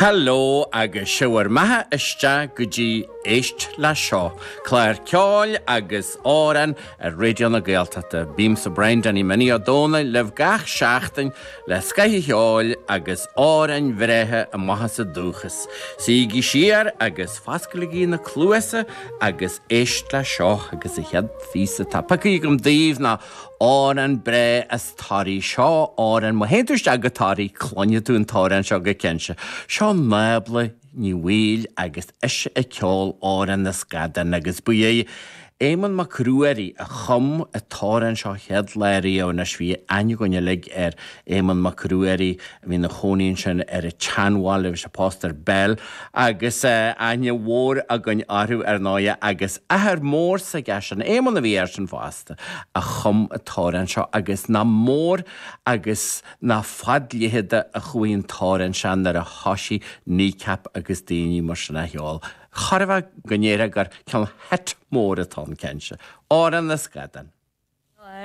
Hello agus siwr maha ystia gydji eist la sio. Claire Ceol agus oran radio na Gaelta de bím sa brain dan I mini o dona lef gach siachtain le scahi Ceol agus oran vrehe a maha sa dúchas. Sigi siar agus fascaligi na clúesa agus eist la sio agus I head fisa tapaki gom dív na oran bre as tari sio oran mo hentush agatari clonia dún toran sio ga kense. Sio meble ni wheel agus is a ceol oran na scadan agus buie Éman ma crueri a chum a toran sio head léri o na svi anigonia lig éman ma crueri na chonin sin a chanwal of poster bell agus anya war a gun aru noia agus a mór sa gasan éman na version fasta a chum a toran sio agus na mór agus na fadlihide a chuin toran sin a hoshi kneecap agus dini mar na heol. Charfa gynnyra gar cael het môr y ton kense. Oran na sgadan.